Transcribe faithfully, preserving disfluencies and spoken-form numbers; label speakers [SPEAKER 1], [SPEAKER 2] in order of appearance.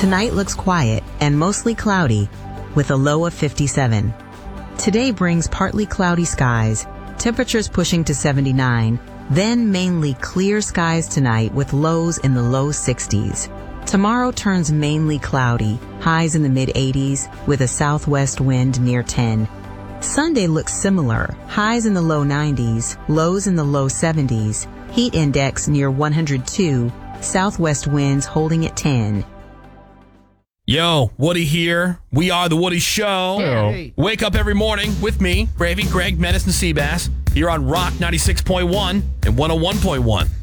[SPEAKER 1] Tonight looks quiet and mostly cloudy with a low of fifty-seven. Today brings partly cloudy skies, temperatures pushing to seventy-nine, then mainly clear skies tonight with lows in the low sixties. Tomorrow turns mainly cloudy, highs in the mid eighties with a southwest wind near ten. Sunday looks similar, highs in the low nineties, lows in the low seventies, heat index near one hundred two, southwest winds holding at ten.
[SPEAKER 2] Yo, Woody here. We are The Woody Show.
[SPEAKER 3] Hey.
[SPEAKER 2] Wake up every morning with me, Bravey, Greg, Menace, and Seabass. Here on Rock ninety-six point one and one oh one point one.